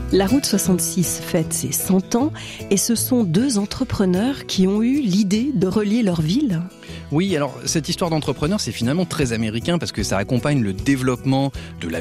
La route 66 fête ses 100 ans et ce sont 2 entrepreneurs qui ont eu l'idée de relier leur ville. Oui, alors cette histoire d'entrepreneur, c'est finalement très américain parce que ça accompagne le développement de la